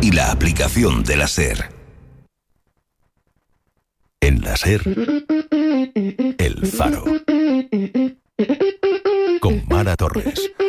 y la aplicación de la SER. En la SER, El Faro. Con Mara Torres.